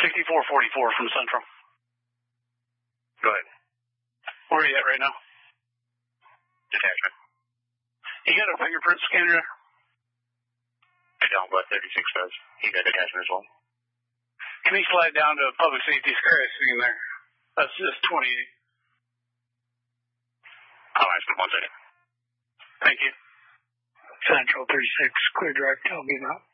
6444 from Central. Go ahead. Where are you at right now? Detachment. You got a fingerprint scanner there? I don't, but 36 does. He got detachment as well. Can you slide down to public safety square scene there? That's just 28. I'll ask him 1 second. Thank you. Central 36, clear direct, I'll be out.